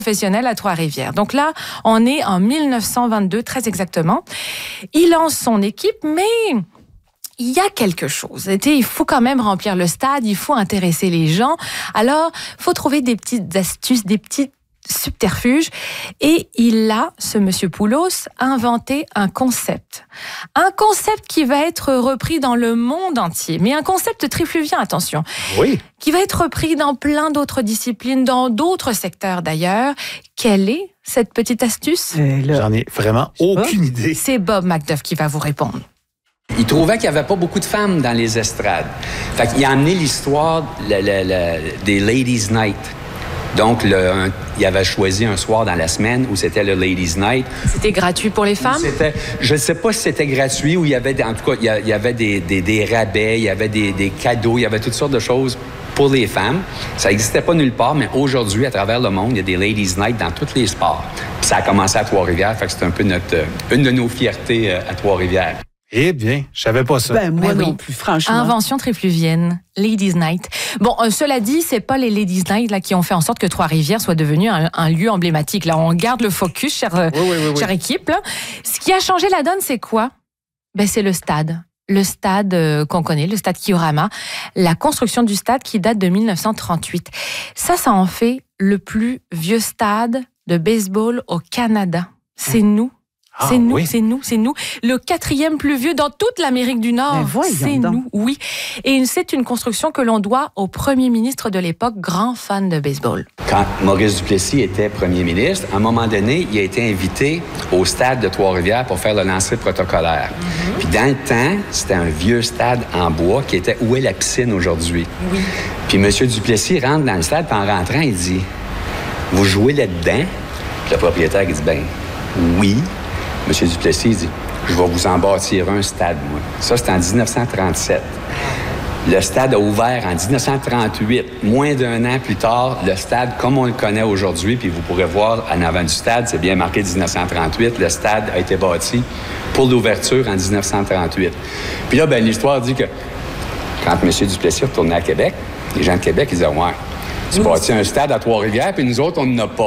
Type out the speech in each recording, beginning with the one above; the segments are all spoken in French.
professionnel à Trois-Rivières. Donc là, on est en 1922, très exactement. Il lance son équipe, mais il y a quelque chose. Il faut quand même remplir le stade, il faut intéresser les gens. Alors, il faut trouver des petites astuces, des petits subterfuges. Et ce monsieur Poulos, inventé un concept. Un concept qui va être repris dans le monde entier. Mais un concept trifluvien, attention. Oui. Qui va être repris dans plein d'autres disciplines, dans d'autres secteurs d'ailleurs. Quelle est cette petite astuce? J'en ai vraiment aucune idée. C'est Bob Macduff qui va vous répondre. Il trouvait qu'il n'y avait pas beaucoup de femmes dans les estrades. Fait qu'il a amené l'histoire des Ladies' Night. Donc, il avait choisi un soir dans la semaine où c'était le Ladies' Night. C'était gratuit pour les femmes? Je ne sais pas si c'était gratuit ou il y avait, en tout cas, il y avait des rabais, il y avait des cadeaux, il y avait toutes sortes de choses pour les femmes. Ça n'existait pas nulle part, mais aujourd'hui, à travers le monde, il y a des Ladies' Night dans tous les sports. Puis ça a commencé à Trois-Rivières, fait que c'est un peu une de nos fiertés à Trois-Rivières. Eh bien, je savais pas ça. Moi non plus, franchement. Invention trifluvienne, Ladies' Night. Bon, cela dit, c'est pas les Ladies' Night là qui ont fait en sorte que Trois-Rivières soit devenu un lieu emblématique. Là, on garde le focus, chère équipe. Là. Ce qui a changé la donne, c'est quoi? C'est le stade. Le stade qu'on connaît, le stade Kiorama. La construction du stade qui date de 1938. Ça en fait le plus vieux stade de baseball au Canada. C'est nous. C'est nous. Le 4e plus vieux dans toute l'Amérique du Nord. C'est nous, oui. Et c'est une construction que l'on doit au premier ministre de l'époque, grand fan de baseball. Quand Maurice Duplessis était premier ministre, à un moment donné, il a été invité au stade de Trois-Rivières pour faire le lancer protocolaire. Puis dans le temps, c'était un vieux stade en bois qui était où est la piscine aujourd'hui. Oui. Puis M. Duplessis rentre dans le stade, puis en rentrant, il dit « Vous jouez là-dedans? » Puis le propriétaire, il dit « Ben, oui. » M. Duplessis dit « Je vais vous en bâtir un stade, moi. » Ça, c'était en 1937. Le stade a ouvert en 1938. Moins d'un an plus tard, le stade, comme on le connaît aujourd'hui, puis vous pourrez voir en avant du stade, c'est bien marqué 1938, le stade a été bâti pour l'ouverture en 1938. Puis là, l'histoire dit que quand M. Duplessis retournait à Québec, les gens de Québec, ils disaient « Ouais, tu bâtis un stade à Trois-Rivières, puis nous autres, on n'en a pas. »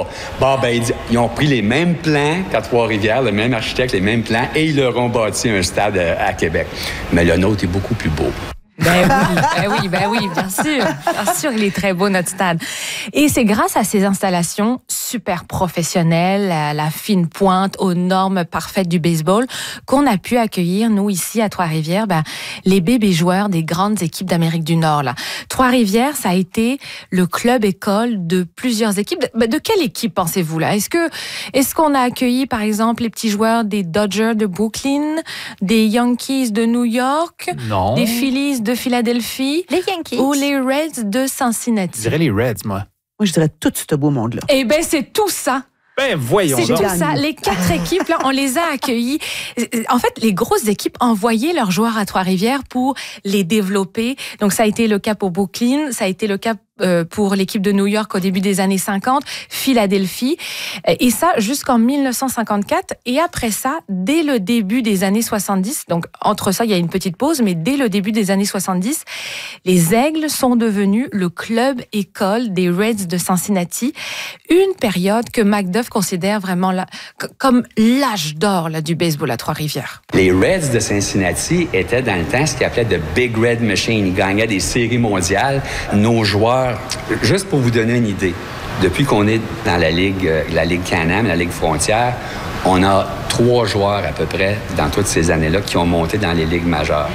Ils ont pris les mêmes plans qu'à Trois-Rivières, le même architecte, les mêmes plans, et ils leur ont bâti un stade à Québec. Mais le nôtre est beaucoup plus beau. Ben oui, bien sûr. Bien sûr, il est très beau, notre stade. Et c'est grâce à ces installations super professionnelles, à la fine pointe, aux normes parfaites du baseball, qu'on a pu accueillir, nous, ici, à Trois-Rivières, les bébés joueurs des grandes équipes d'Amérique du Nord, là. Trois-Rivières, ça a été le club-école de plusieurs équipes. De quelle équipe pensez-vous, là? Est-ce qu'on a accueilli, par exemple, les petits joueurs des Dodgers de Brooklyn, des Yankees de New York, Non. des Phillies de Philadelphie, Les Yankees. ou les Reds de Cincinnati? Je dirais les Reds, moi. Moi, je dirais tout ce beau monde-là. Eh bien, c'est tout ça. Voyons C'est donc. tout ça. Les 4 équipes, là, on les a accueillis. En fait, les grosses équipes envoyaient leurs joueurs à Trois-Rivières pour les développer. Donc, ça a été le cas pour Brooklyn, ça a été le cas pour l'équipe de New York au début des années 50, Philadelphie, et ça jusqu'en 1954. Et après ça, dès le début des années 70, donc entre ça, il y a une petite pause, mais dès le début des années 70, les Aigles sont devenus le club-école des Reds de Cincinnati, une période que Macduff considère vraiment comme l'âge d'or du baseball à Trois-Rivières. Les Reds de Cincinnati étaient dans le temps ce qu'ils appelaient The Big Red Machine. Ils gagnaient des séries mondiales. Nos joueurs, juste pour vous donner une idée, depuis qu'on est dans la Ligue Can-Am, la Ligue Frontière, on a 3 joueurs à peu près dans toutes ces années-là qui ont monté dans les ligues majeures.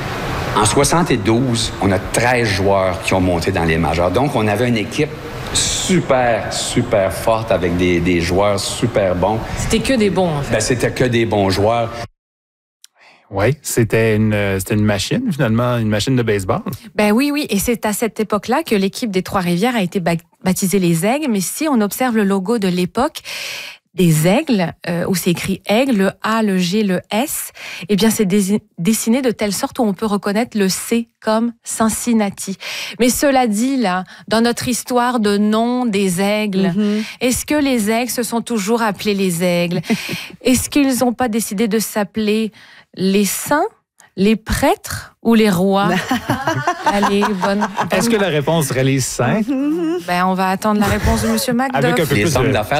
En 72, on a 13 joueurs qui ont monté dans les majeures. Donc, on avait une équipe super forte avec des joueurs super bons. C'était que des bons, en fait. C'était que des bons joueurs. Oui, c'était une machine, finalement, une machine de baseball. Oui. Et c'est à cette époque-là que l'équipe des Trois-Rivières a été baptisée les Aigles. Mais si on observe le logo de l'époque, des aigles, où c'est écrit aigle, le A, le G, le S, eh bien, c'est dessiné de telle sorte où on peut reconnaître le C comme Cincinnati. Mais cela dit, là, dans notre histoire de nom des aigles, est-ce que les aigles se sont toujours appelés les aigles? Est-ce qu'ils n'ont pas décidé de s'appeler les saints, les prêtres ou les rois? Allez, bonne. Est-ce que la réponse serait les saints? On va attendre la réponse de M. Macduff. Avec un peu Les plus hommes de... d'affaires